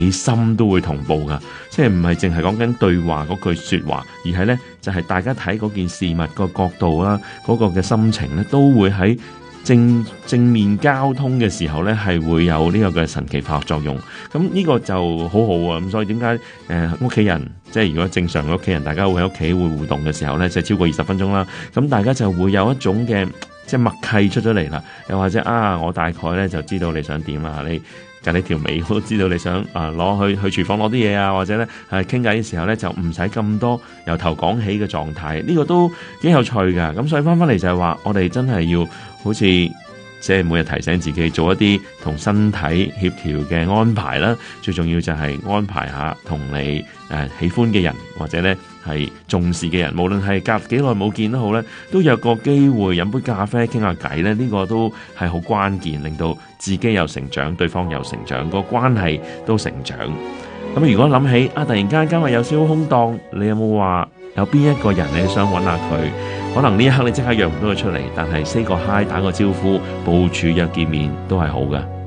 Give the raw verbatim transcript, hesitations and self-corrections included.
你心都會同步噶，即係唔係淨係講緊對話嗰句說話，而係咧就係、是、大家睇嗰件事物個角度啦，嗰、那個嘅心情咧，都會喺正正面交通嘅時候咧，係會有呢個嘅神奇化學作用。咁呢個就好好啊！咁所以點解誒屋企人即係如果正常嘅屋企人，大家會喺屋企會互動嘅時候咧，就係超過二十分鐘啦。咁大家就會有一種嘅即係默契出咗嚟啦。又或者啊，我大概咧就知道你想點啦，你。隔你條尾我都知道你想啊攞去去廚房攞啲嘢啊，或者咧係傾偈嘅時候咧就唔使咁多由頭講起嘅狀態，呢個都幾有趣㗎。咁所以翻翻嚟就係話，我哋真係要好似即係每日提醒自己做一啲同身體協調嘅安排啦。最重要就係安排下同你誒、呃、喜歡嘅人或者咧係重視嘅人，無論係隔幾耐冇見都好咧，都有個機會飲杯咖啡傾下偈咧。呢、這個都係好關鍵，令到自己有成長，對方有成長，個關係都成長。咁如果諗起啊，突然間今日有少少空檔，你有冇話有邊一個人你想揾下佢？可能呢一刻你即刻約唔到佢出嚟，但係 say 個 hi 打個招呼，部署約見面都係好嘅。